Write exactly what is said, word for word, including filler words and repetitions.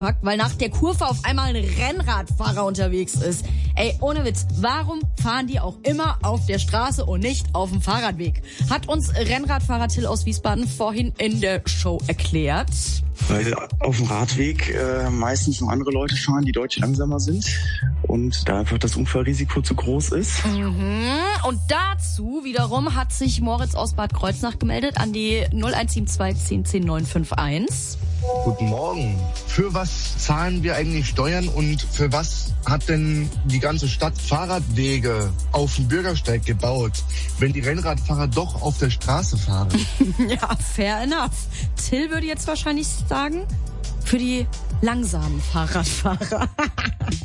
weil nach der Kurve auf einmal ein Rennradfahrer unterwegs ist. Ey, ohne Witz, warum fahren die auch immer auf der Straße und nicht auf dem Fahrradweg? Hat uns Rennradfahrer Till aus Wiesbaden vorhin in der Show erklärt. Weil auf dem Radweg äh, meistens noch andere Leute fahren, die deutlich langsamer sind und da einfach das Unfallrisiko zu groß ist. Mhm. Und dazu wiederum hat sich Moritz aus Bad Kreuznach gemeldet an die null eins sieben zwei zehn zehn neun fünf eins. Guten Morgen. Für was zahlen wir eigentlich Steuern und für was hat denn die ganze Stadt Fahrradwege auf dem Bürgersteig gebaut, wenn die Rennradfahrer doch auf der Straße fahren? Ja, fair enough. Till würde jetzt wahrscheinlich sagen, für die langsamen Fahrradfahrer.